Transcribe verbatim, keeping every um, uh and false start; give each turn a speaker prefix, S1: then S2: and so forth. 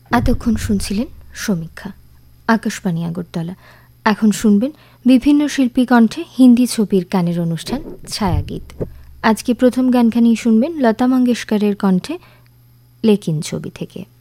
S1: এতক্ষণ শুনছিলেন সমীক্ষা, আকাশবাণী আগরতলা। এখন শুনবেন বিভিন্ন শিল্পী কণ্ঠে হিন্দি ছবির গানের অনুষ্ঠান ছায়াগীত। আজকে প্রথম গানখানি শুনবেন লতা মঙ্গেশকরের কণ্ঠে লেকিন ছবি থেকে।